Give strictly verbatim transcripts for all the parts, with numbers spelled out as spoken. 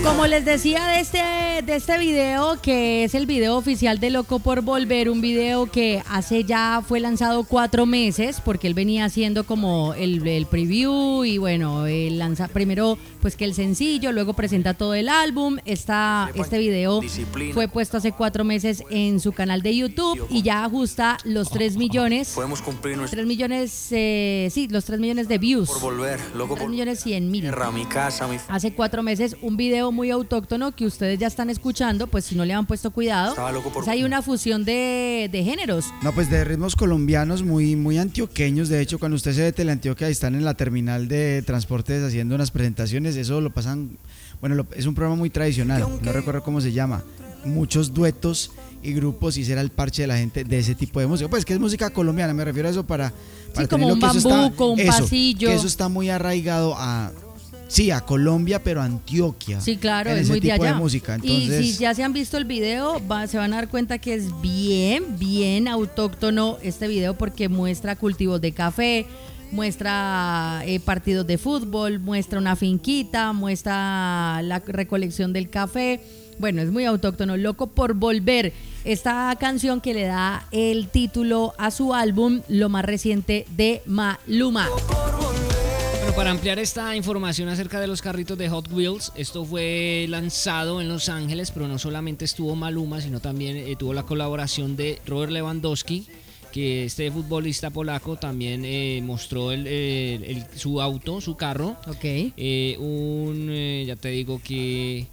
Como les decía de este, de este video, que es el video oficial de Loco por Volver, un video que hace ya fue lanzado cuatro meses, porque él venía haciendo como el, el preview y bueno, el lanza, primero pues que el sencillo, luego presenta todo el álbum. Esta, este video fue puesto hace cuatro meses en su canal de YouTube y ya ajusta los tres millones. Podemos cumplir nuestro... tres millones, eh, sí, los tres millones de views. Por volver, loco por... tres millones cien mil. Mi casa, mi... Hace cuatro meses, un video muy autóctono que ustedes ya están escuchando, pues si no le han puesto cuidado, por... pues hay una fusión de, de géneros. No, pues de ritmos colombianos muy, muy antioqueños. De hecho, cuando usted se ve Teleantioquia, están en la terminal de transportes haciendo unas presentaciones, eso lo pasan, bueno, lo, es un programa muy tradicional, no recuerdo cómo se llama, muchos duetos y grupos, y será el parche de la gente de ese tipo de música, pues que es música colombiana, me refiero a eso para, para sí, como un bambuco, un eso, pasillo. Que eso está muy arraigado a... Sí, a Colombia, pero a Antioquia. Sí, claro, en es ese muy de tipo allá. de música. Entonces... Y si ya se han visto el video, va, se van a dar cuenta que es bien, bien autóctono este video, porque muestra cultivos de café, muestra eh, partidos de fútbol, muestra una finquita, muestra la recolección del café. Bueno, es muy autóctono. Loco por Volver, esta canción que le da el título a su álbum, lo más reciente de Maluma. Bueno, para ampliar esta información acerca de los carritos de Hot Wheels, esto fue lanzado en Los Ángeles, pero no solamente estuvo Maluma, sino también eh, tuvo la colaboración de Robert Lewandowski, que este futbolista polaco también eh, mostró el, el, el, su auto, su carro. Ok. Eh, un, eh, ya te digo que,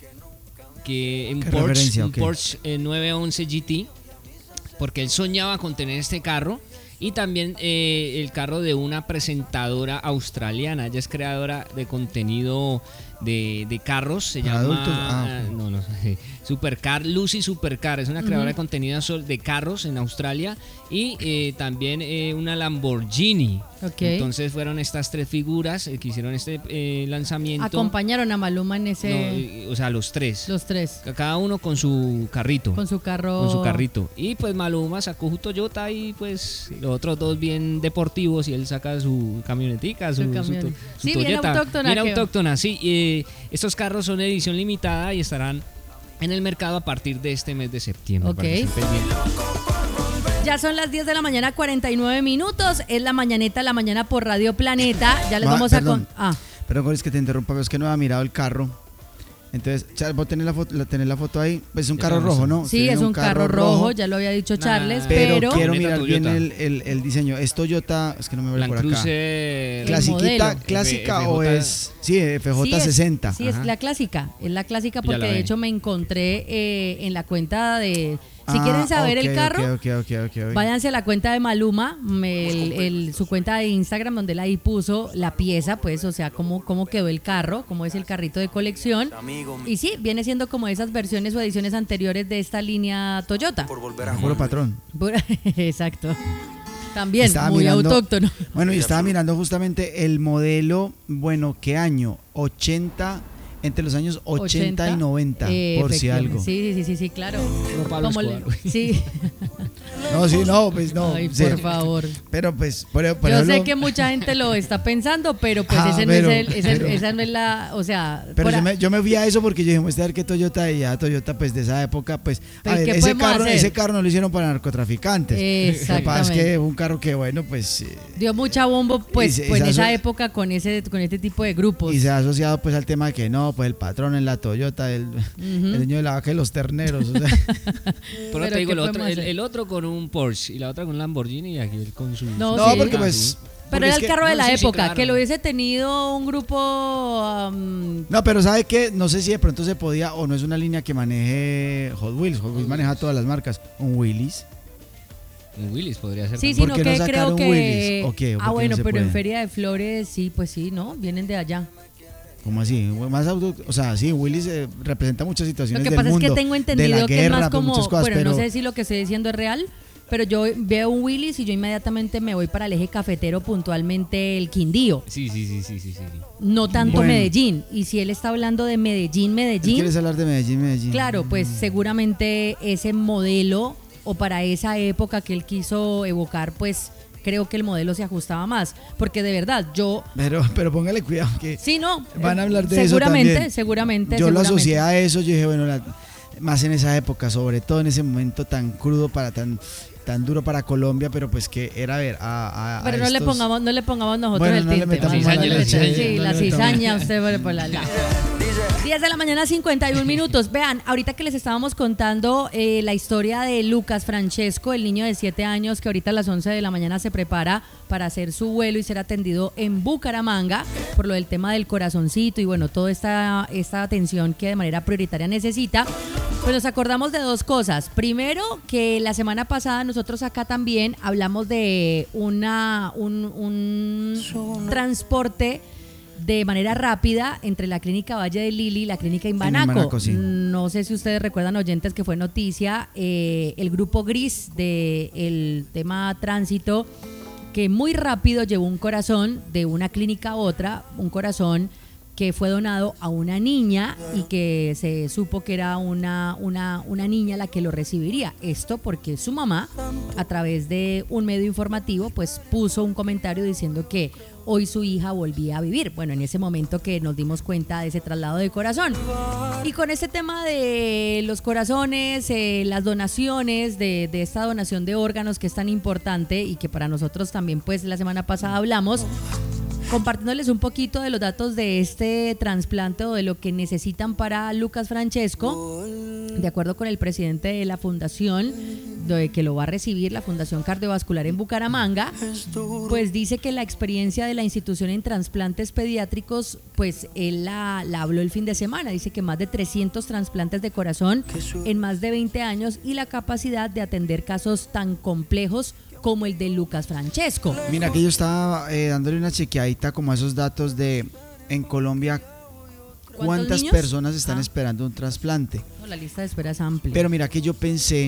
que un Porsche, un okay. Porsche eh, nueve once G T, porque él soñaba con tener este carro. Y también eh, el carro de una presentadora australiana. Ella es creadora de contenido de, de carros. Se ¿Para llama adultos? Ah, okay. no, no, Supercar, Lucy Supercar. Es una creadora uh-huh. de contenido de carros en Australia. Y eh, también eh, una Lamborghini. Okay. Entonces fueron estas tres figuras eh, que hicieron este eh, lanzamiento. Acompañaron a Maluma en ese... No, o sea, los tres. Los tres. Cada uno con su carrito. Con su carro. Con su carrito. Y pues Maluma sacó su Toyota y pues los otros dos bien deportivos, y él saca su camionetica, su, su, su, su sí, Toyota. Bien autóctona. Bien autóctona, sí. Eh, estos carros son de edición limitada y estarán en el mercado a partir de este mes de septiembre. Ok. Ya son las diez de la mañana, cuarenta y nueve minutos. Es la mañaneta, la mañana por Radio Planeta. Ya les ah, vamos perdón, a... Con... Ah. Perdón, es que te interrumpa, pero es que no había mirado el carro. Entonces, Charles, vos tenés la foto, la, tenés la foto ahí. Pues es un carro rojo, ¿no? Sí, es un, un carro, carro rojo, rojo, ya lo había dicho Charles, nah, pero... Pero quiero mirar bien el, el, el diseño. ¿Es Toyota? Es que no me veo por acá. Cruiser... ¿Clasiquita, clásica F, F J... o es...? Sí, F J sesenta. Sí, es, sí es la clásica. Es la clásica porque de hecho me encontré eh, en la cuenta de... Si ah, quieren saber okay, el carro, okay, okay, okay, okay. váyanse a la cuenta de Maluma, el, el, su cuenta de Instagram, donde él ahí puso la pieza, pues, o sea, cómo, cómo quedó el carro, cómo es el carrito de colección. Y sí, viene siendo como esas versiones o ediciones anteriores de esta línea Toyota. Por volver a puro patrón. Exacto. También, estaba muy mirando, autóctono. Bueno, y estaba mirando justamente el modelo, bueno, ¿qué año? ochenta... Entre los años ochenta, ochenta y noventa, eh, por si algo. Sí, sí, sí, sí, claro. No, Pablo Escobar, le, sí. No, sí, no, pues no. Ay, sí. por favor. Pero pues, por, por yo ejemplo, sé que mucha gente lo está pensando, pero pues ah, ese pero, no es el, ese, pero, esa no es la, o sea. Pero yo a, me, yo me fui a eso porque yo dije, muestra ver que Toyota, y ya Toyota, pues de esa época, pues, a ver, ese carro, ese carro no lo hicieron para narcotraficantes. Exactamente. Lo que pasa es que un carro que, bueno, pues. Eh, dio mucha bombo, pues, se, pues en esa aso- época con ese, con este tipo de grupos. Y se ha asociado, pues, al tema de que no, pues el patrón en la Toyota, el, uh-huh. el dueño de la vaca y los terneros. O sea. Pero, Pero te digo, el otro, el, el otro con un Porsche y la otra con un Lamborghini y aquí él con su... No, no sí. porque pues... Pero era el que, carro de la no, sí, época, sí, claro. que lo hubiese tenido un grupo... Um... No, pero ¿sabe qué? No sé si de pronto se podía, o no es una línea que maneje Hot Wheels. Hot Wheels maneja todas las marcas. Un Willys. Un Willys podría ser. Sí, sí, no, que no creo que... Willys? ¿O qué? ¿O ah, bueno, no pero puede? en Feria de Flores, sí, pues sí, ¿no? Vienen de allá. ¿Cómo así? Más auto, o sea, sí, Willys eh, representa muchas situaciones del mundo. Lo que pasa es que tengo entendido que guerra, es más como, cosas, bueno, pero... no sé si lo que estoy diciendo es real, pero yo veo un Willys y yo inmediatamente me voy para el eje cafetero, puntualmente el Quindío. Sí, sí, sí, sí, sí, sí. No tanto bueno. Medellín. Y si él está hablando de Medellín, Medellín. ¿Quieres hablar de Medellín, Medellín? Claro, pues seguramente ese modelo o para esa época que él quiso evocar, pues creo que el modelo se ajustaba más, porque de verdad yo... Pero, pero póngale cuidado que Sí, no. van a hablar de seguramente, eso también. Seguramente, Yo lo seguramente. asocié a eso, yo dije, bueno, la- más en esa época, sobre todo en ese momento tan crudo para tan tan duro para Colombia, pero pues que era ver a, a, a Pero no le estos- pongamos, no le pongamos nosotros Bueno, el no le tinte. metamos vamos, mala no le leche, metamos- sí, sí, no la le metamos. cizaña, usted por, por la, la. diez de la mañana, cincuenta y un minutos. Vean, ahorita que les estábamos contando eh, la historia de Lucas Francesco, el niño de siete años que ahorita a las once de la mañana se prepara para hacer su vuelo y ser atendido en Bucaramanga por lo del tema del corazoncito y bueno, toda esta, esta atención que de manera prioritaria necesita. Pues nos acordamos de dos cosas. Primero, que la semana pasada nosotros acá también hablamos de una un, un transporte de manera rápida entre la clínica Valle de Lili y la clínica Imbanaco. Imbanaco, sí. No sé si ustedes recuerdan, oyentes, que fue noticia eh, el grupo Gris del tema tránsito, que muy rápido llevó un corazón de una clínica a otra, un corazón que fue donado a una niña y que se supo que era una, una, una niña la que lo recibiría. Esto porque su mamá, a través de un medio informativo, pues puso un comentario diciendo que hoy su hija volvía a vivir. Bueno, en ese momento que nos dimos cuenta de ese traslado de corazón. Y con este tema de los corazones, eh, las donaciones, de, de esta donación de órganos que es tan importante y que para nosotros también pues la semana pasada hablamos, compartiéndoles un poquito de los datos de este trasplante o de lo que necesitan para Lucas Francesco, de acuerdo con el presidente de la fundación, de que lo va a recibir, la Fundación Cardiovascular en Bucaramanga, pues dice que la experiencia de la institución en trasplantes pediátricos, pues él la, la habló el fin de semana, dice que más de trescientos trasplantes de corazón en más de veinte años y la capacidad de atender casos tan complejos como el de Lucas Francesco. Mira que yo estaba eh, dándole una chequeadita como a esos datos de en Colombia cuántas niños? personas están Ah. esperando un trasplante. No, la lista de espera es amplia. Pero mira que yo pensé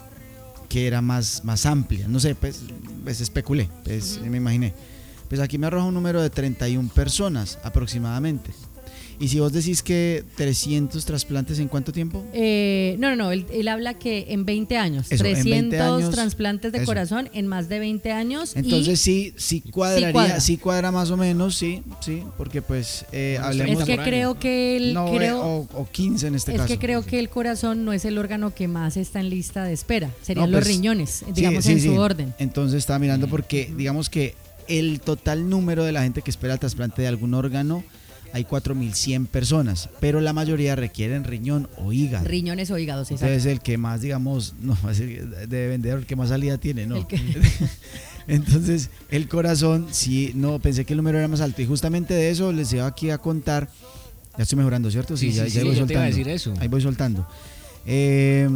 que era más, más amplia. No sé, pues, pues especulé, pues, me imaginé. Pues aquí me arroja un número de treinta y una personas aproximadamente. Y si vos decís que trescientos trasplantes, ¿en cuánto tiempo? Eh, no, no, no, él, él habla que en veinte años, Eso, en trescientos veinte años, trasplantes de eso. corazón en más de veinte años. Entonces y sí, sí cuadraría, cuadra. sí cuadra más o menos, sí, sí, porque pues eh, Bueno, hablemos es que por año. creo que el, no, creo, eh, o, o quince en este es caso. que creo que el corazón no es el órgano que más está en lista de espera, serían No, los pues, riñones, sí, digamos sí, en sí. su orden. Entonces estaba mirando porque digamos que el total número de la gente que espera el trasplante de algún órgano hay cuatro mil cien personas, pero la mayoría requieren riñón o hígado. Riñones o hígados, exacto. Entonces el que más, digamos, no va a ser de vender, el que más salida tiene, ¿no? El que- Entonces el corazón, sí, no, pensé que el número era más alto y justamente de eso les iba aquí a contar. Ya estoy mejorando, ¿cierto? Sí, ya, sí, ya sí, voy yo te iba a soltando. decir eso. Ahí voy soltando. Eh,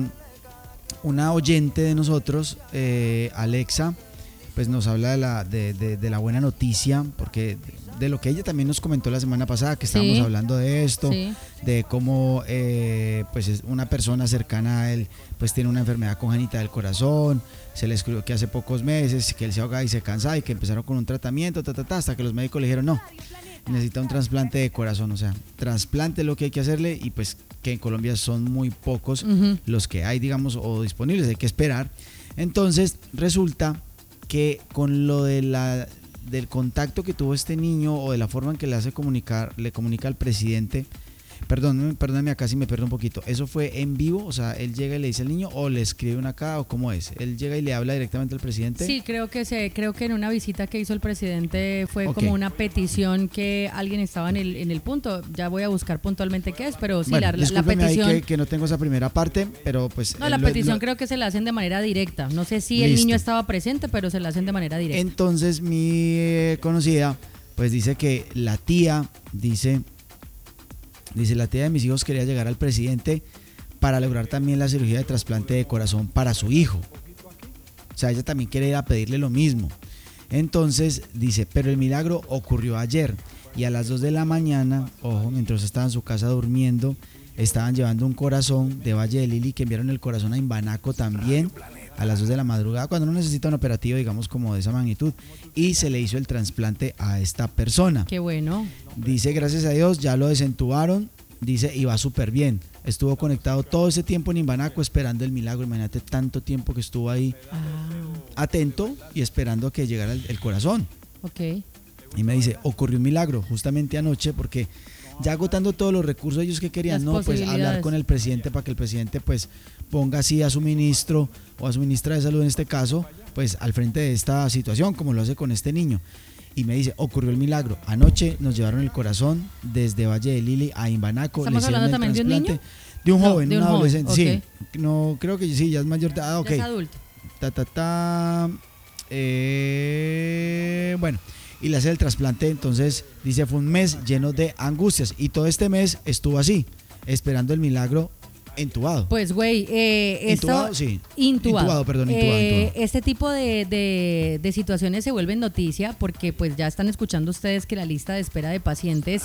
una oyente de nosotros, eh, Alexa, pues nos habla de la, de, de- de la buena noticia, porque de lo que ella también nos comentó la semana pasada, que estábamos Sí. hablando de esto, Sí. de cómo eh, pues es una persona cercana a él pues tiene una enfermedad congénita del corazón, se le escribió que hace pocos meses, que él se ahoga y se cansa y que empezaron con un tratamiento, ta, ta, ta, hasta que los médicos le dijeron no, necesita un trasplante de corazón, o sea, trasplante es lo que hay que hacerle y pues que en Colombia son muy pocos Ujú. los que hay, digamos, o disponibles, hay que esperar. Entonces resulta que con lo de la del contacto que tuvo este niño o de la forma en que le hace comunicar, le comunica al presidente, perdón, perdóname acá si me pierdo un poquito, ¿eso fue en vivo? O sea, él llega y le dice al niño o le escribe una acá o cómo es, él llega y le habla directamente al presidente. Sí, creo que se, creo que en una visita que hizo el presidente fue Ok. como una petición que alguien estaba en el, en el punto. Ya voy a buscar puntualmente qué es, pero sí, Bueno, la, la- la discúlpeme ahí petición. que, que no tengo esa primera parte, pero pues... No, eh, la lo- petición lo- creo que se la hacen de manera directa. No sé si el Listo. niño estaba presente, pero se la hacen de manera directa. Entonces mi eh, conocida pues dice que la tía dice dice la tía de mis hijos quería llegar al presidente para lograr también la cirugía de trasplante de corazón para su hijo. O sea, ella también quiere ir a pedirle lo mismo. Entonces dice, pero el milagro ocurrió ayer y a las dos de la mañana, ojo, mientras estaba en su casa durmiendo, estaban llevando un corazón de Valle de Lili que enviaron el corazón a Imbanaco también a las dos de la madrugada cuando uno necesita un operativo digamos como de esa magnitud y se le hizo el trasplante a esta persona. Qué bueno. Dice gracias a Dios ya lo desentubaron dice, y va súper bien. Estuvo conectado todo ese tiempo en Imbanaco esperando el milagro. Imagínate tanto tiempo que estuvo ahí Ah, atento y esperando a que llegara el, el corazón. ok. Y me dice, ocurrió un milagro justamente anoche porque ya agotando todos los recursos ellos que querían, Las no, pues hablar posibilidades. con el presidente para que el presidente pues ponga así a su ministro o a su ministra de salud en este caso, pues al frente de esta situación como lo hace con este niño. Y me dice, ocurrió el milagro. Anoche nos llevaron el corazón desde Valle de Lili a Imbanaco. ¿Estamos le hicieron hablando el también de un trasplante. niño? De un No, joven, de un, un joven, adolescente, ok. sí. No, creo que sí, ya es mayor de edad, ah, ok. Ya es adulto. Ta, ta, ta. Eh, bueno, y le hace el trasplante, entonces dice fue un mes lleno de angustias y todo este mes estuvo así, esperando el milagro entubado. Pues, güey, eh, esto... Intubado, sí. Intubado. Intubado, perdón, intubado, Eh, intubado. Este tipo de, de- de situaciones se vuelven noticia porque pues ya están escuchando ustedes que la lista de espera de pacientes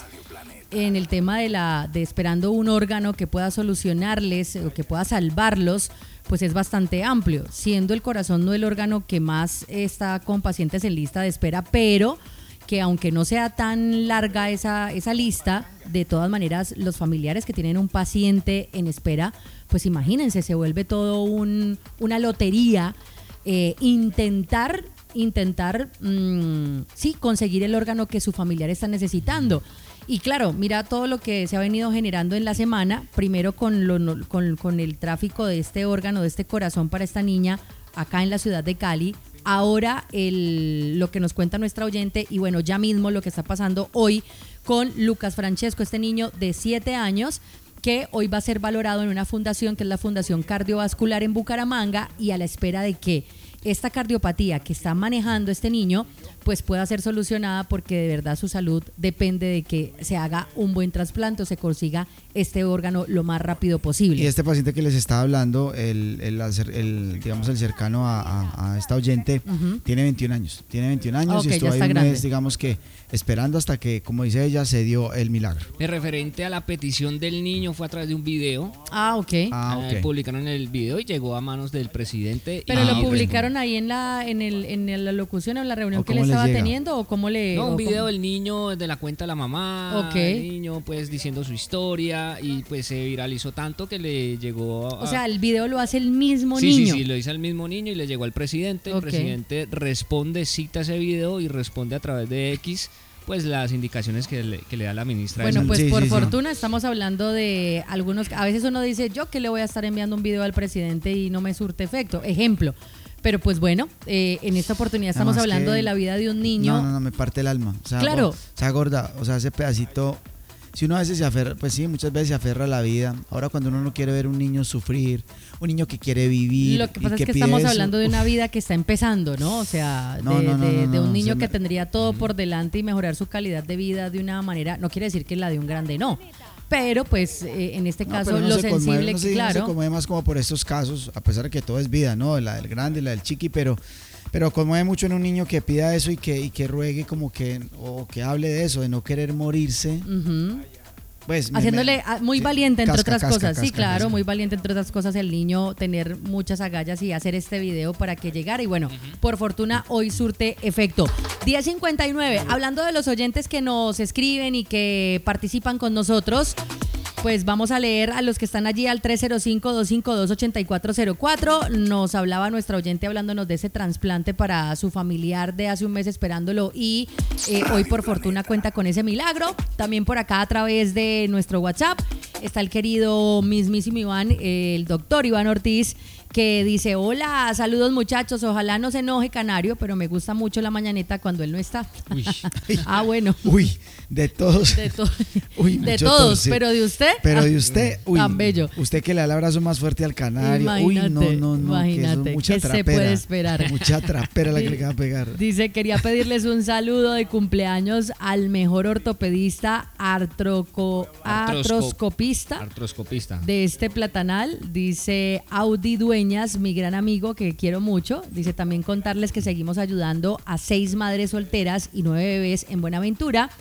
en el tema de la de esperando un órgano que pueda solucionarles o que pueda salvarlos, pues es bastante amplio, siendo el corazón no el órgano que más está con pacientes en lista de espera, pero que aunque no sea tan larga esa, esa lista, de todas maneras los familiares que tienen un paciente en espera, pues imagínense, se vuelve todo un, una lotería, eh, intentar, intentar, mmm, sí, conseguir el órgano que su familiar está necesitando. Y claro, mira todo lo que se ha venido generando en la semana, primero con, lo, no- con, con el tráfico de este órgano, de este corazón para esta niña acá en la ciudad de Cali, ahora el, lo que nos cuenta nuestra oyente y bueno, ya mismo lo que está pasando hoy con Lucas Francesco, este niño de siete años que hoy va a ser valorado en una fundación que es la Fundación Cardiovascular en Bucaramanga y a la espera de que esta cardiopatía que está manejando este niño pues pueda ser solucionada porque de verdad su salud depende de que se haga un buen trasplante o se consiga este órgano lo más rápido posible. Y este paciente que les estaba hablando, el, el, acer- el, digamos el cercano a, a- a esta oyente, Ujú. tiene veintiún años. Tiene veintiún años Ok, y ya estuvo ahí está un grande. mes, digamos que esperando hasta que, como dice ella, se dio el milagro. De referente a la petición del niño fue a través de un video. Ah, ok. Ah, Eh, ok. publicaron el video y llegó a manos del presidente. Pero y- lo Ah, ok. publicaron ahí en la en el en la locución o en la reunión ¿O que le cómo les estaba llega? teniendo o cómo le No, o un video cómo- del niño de la cuenta de la mamá, Ok. el niño pues diciendo su historia y pues se viralizó tanto que le llegó a... O sea, el video lo hace el mismo sí, niño. sí, sí, lo hizo al mismo niño y le llegó al presidente. El Ok. presidente responde, cita ese video y responde a través de X pues las indicaciones que le, que le da la ministra de Bueno, Salud. pues Sí, por sí, sí. fortuna estamos hablando de algunos, a veces uno dice, yo que le voy a estar enviando un video al presidente y no me surte efecto, ejemplo. Pero pues bueno, eh, en esta oportunidad estamos Además hablando que- de la vida de un niño. No, no, no, me parte el alma. O sea, Claro. o sea, gorda, o sea, ese pedacito, si uno a veces se aferra, pues sí, muchas veces se aferra a la vida. Ahora cuando uno no quiere ver un niño sufrir, un niño que quiere vivir. Lo que y pasa es que pide estamos eso, hablando de una uf, vida que está empezando, ¿no? O sea, de, No, no, no, de- no, de un no, niño se que me- tendría todo por delante y mejorar su calidad de vida de una manera, no quiere decir que la de un grande no, pero pues eh, en este no, caso pero uno lo se conmueve, sensible, uno que sí, uno se claro, conmueve más como por estos casos, a pesar de que todo es vida, ¿no? La del grande, la del chiqui, pero, pero conmueve mucho en un niño que pida eso y que, y que ruegue como que, o que hable de eso, de no querer morirse. ujú. Pues me- Haciéndole me- a- muy sí, valiente, entre casca, otras casca, cosas. Sí, casca, claro, casca. muy valiente, entre otras cosas, el niño tener muchas agallas y hacer este video para que llegara. Y bueno, por fortuna, hoy surte efecto. diez cincuenta y nueve, hablando de los oyentes que nos escriben y que participan con nosotros. Pues vamos a leer a los que están allí al tres cero cinco, dos cinco dos, ocho cuatro cero cuatro. Nos hablaba nuestra oyente hablándonos de ese trasplante para su familiar de hace un mes esperándolo y eh, hoy por fortuna cuenta con ese milagro. También por acá a través de nuestro WhatsApp está el querido mismísimo Iván, eh, el doctor Iván Ortiz, que dice, hola, saludos muchachos, ojalá no se enoje Canario, pero me gusta mucho la mañaneta cuando él no está. Uy. Ah, bueno. Uy, de todos. De, to- Uy, de mucho todos, torce. pero de usted. Pero Ah, de usted, uy, tan bello. usted que le da el abrazo más fuerte al canario, Imagínate, uy, no, no, no, que eso imagínate, es mucha ¿qué se trapera, puede esperar? mucha trapera la que le acaba de pegar. Dice, quería pedirles un saludo de cumpleaños al mejor ortopedista artroco, Artrosco- artroscopista Artroscopista. de este platanal. Dice Audi Dueñas, mi gran amigo que quiero mucho. Dice también contarles que seguimos ayudando a seis madres solteras y nueve bebés en Buenaventura.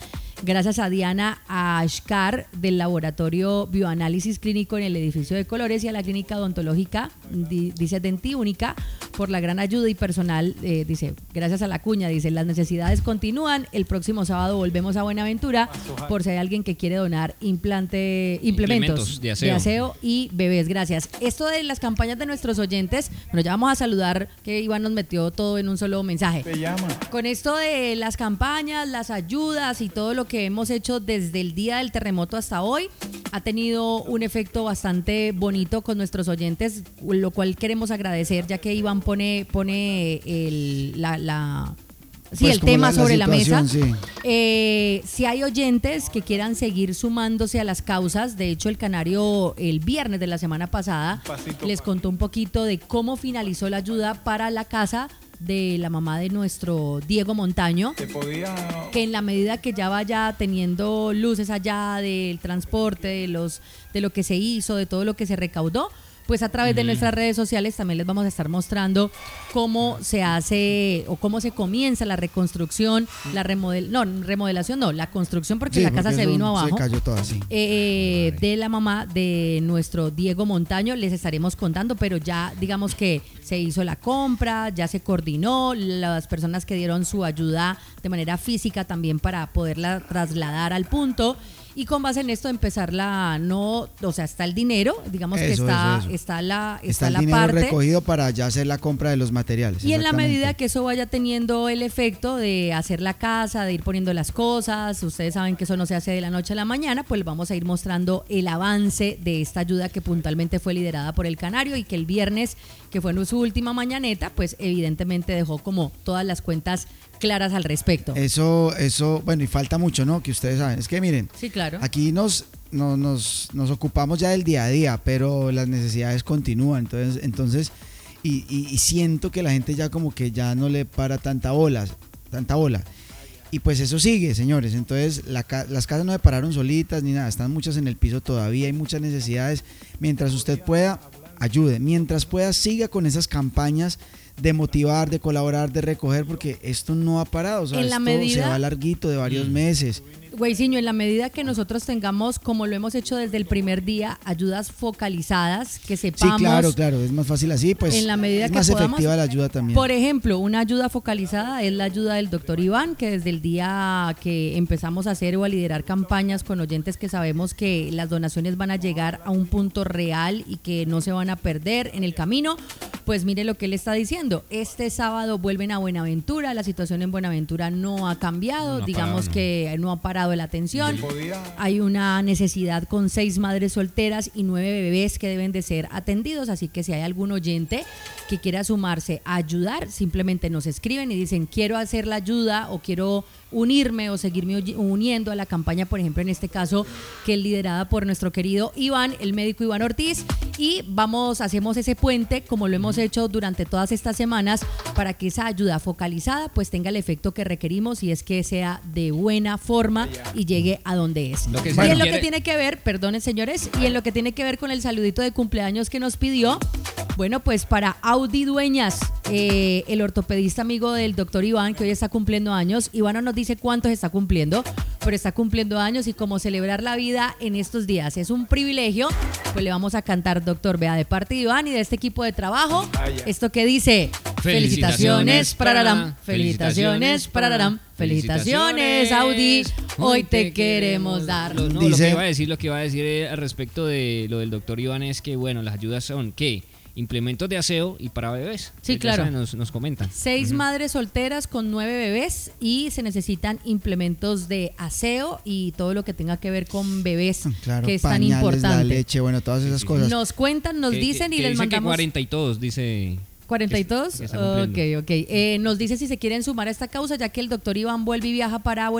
gracias a Diana Ashkar del Laboratorio Bioanálisis Clínico en el edificio de Colores y a la Clínica Odontológica, di, dice Dentiúnica, por la gran ayuda y personal, eh, dice, gracias a la cuña, dice, las necesidades continúan, el próximo sábado volvemos a Buenaventura por si hay alguien que quiere donar implante, implementos, implementos de, aseo. de aseo y bebés, gracias. Esto de las campañas de nuestros oyentes, bueno, ya vamos a saludar que Iván nos metió todo en un solo mensaje. Con esto de las campañas, las ayudas y todo lo que hemos hecho desde el día del terremoto hasta hoy, ha tenido un efecto bastante bonito con nuestros oyentes, lo cual queremos agradecer, ya que Iván pone, pone el, la, la sí, Pues el como tema la- la sobre la mesa. situación, sí. Eh, si hay oyentes que quieran seguir sumándose a las causas, de hecho el Canario el viernes de la semana pasada les contó un poquito de cómo finalizó la ayuda para la casa de la mamá de nuestro Diego Montaño, que en la medida que ya vaya teniendo luces allá del transporte, de los de lo que se hizo, de todo lo que se recaudó, pues a través de nuestras redes sociales también les vamos a estar mostrando cómo se hace o cómo se comienza la reconstrucción, la remodel no, remodelación no, la construcción porque Sí, la casa porque se eso vino abajo. Se cayó todo así. Eh, de la mamá de nuestro Diego Montaño, les estaremos contando, pero ya digamos que se hizo la compra, ya se coordinó, las personas que dieron su ayuda de manera física también para poderla trasladar al punto. Y con base en esto empezar la no, o sea, está el dinero, digamos que Eso, está eso, eso. está la está, Está el la dinero parte recogido para ya hacer la compra de los materiales. y en la exactamente. medida que eso vaya teniendo el efecto de hacer la casa, de ir poniendo las cosas, ustedes saben que eso no se hace de la noche a la mañana, pues les vamos a ir mostrando el avance de esta ayuda que puntualmente fue liderada por el Canario y que el viernes, que fue su última mañaneta, pues evidentemente dejó como todas las cuentas claras al respecto. Eso, eso, bueno, y falta mucho, ¿no? Que ustedes saben. Es que miren, Sí, claro. aquí nos, no- nos, nos ocupamos ya del día a día, pero las necesidades continúan. Entonces, entonces y, y- y siento que la gente ya como que ya no le para tanta bola, tanta bola. Y pues eso sigue, señores. Entonces la ca- las casas no se pararon solitas ni nada, están muchas en el piso todavía, hay muchas necesidades. Mientras usted pueda, ayude. Mientras pueda, siga con esas campañas de motivar, de colaborar, de recoger, porque esto no ha parado. O sea, En la esto medida- se va larguito de varios meses. Güeyciño, en la medida que nosotros tengamos, como lo hemos hecho desde el primer día, ayudas focalizadas, que Sí, sepamos. claro, claro, es más fácil así, pues En la medida es que más podamos. efectiva la ayuda también. Por ejemplo, una ayuda focalizada es la ayuda del doctor Iván, que desde el día que empezamos a hacer o a liderar campañas con oyentes que sabemos que las donaciones van a llegar a un punto real y que no se van a perder en el camino, pues mire lo que él está diciendo. Este sábado vuelven a Buenaventura, la situación en Buenaventura no ha cambiado, No ha digamos parado, no. que no ha parado la atención. Hay una necesidad con seis madres solteras y nueve bebés que deben de ser atendidos, así que si hay algún oyente que quiera sumarse a ayudar, simplemente nos escriben y dicen quiero hacer la ayuda o quiero unirme o seguirme oy- uniendo a la campaña, por ejemplo en este caso que es liderada por nuestro querido Iván, el médico Iván Ortiz, y vamos, hacemos ese puente como lo hemos hecho durante todas estas semanas para que esa ayuda focalizada pues tenga el efecto que requerimos y es que sea de buena forma y llegue a donde es. Lo que y se en lo requiere- que tiene que ver, perdonen señores, y en lo que tiene que ver con el saludito de cumpleaños que nos pidió, bueno, pues para Audi Dueñas, eh, el ortopedista amigo del doctor Iván, que hoy está cumpliendo años. Iván no nos dice cuántos está cumpliendo, pero está cumpliendo años y como celebrar la vida en estos días es un privilegio, pues le vamos a cantar, doctor, vea, de parte de Iván y de este equipo de trabajo, esto que dice, felicitaciones, pararam, felicitaciones, pararam, felicitaciones, Audi, hoy te queremos dar. Lo, no, lo Dice- que iba a decir, lo que iba a decir eh, al respecto de lo del doctor Iván es que, bueno, las ayudas son, ¿qué? Implementos de aseo y para bebés. Sí, Ya claro. saben, Nos, nos comentan. Seis madres solteras con nueve bebés y se necesitan implementos de aseo y todo lo que tenga que ver con bebés, Claro, que es tan pañales, la importante. leche, bueno, todas esas cosas. Nos cuentan, nos Que- dicen que- y que les dice que mandamos. cuarenta y dos, dice. ¿cuarenta y dos? que está Ok, cumpliendo. ok. Eh, nos dice si se quieren sumar a esta causa, ya que el doctor Iván vuelve y viaja para